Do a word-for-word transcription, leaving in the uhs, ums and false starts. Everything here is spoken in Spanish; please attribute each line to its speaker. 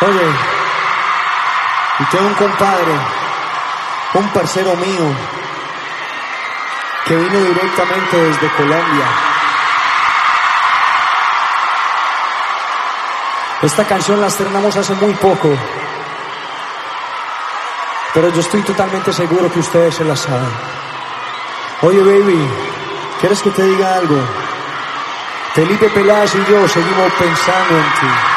Speaker 1: Oye, y tengo un compadre, un parcero mío, que vino directamente desde Colombia. Esta canción la estrenamos hace muy poco, pero yo estoy totalmente seguro que ustedes se la saben. Oye, baby, ¿quieres que te diga algo? Felipe Peláez y yo seguimos pensando en ti.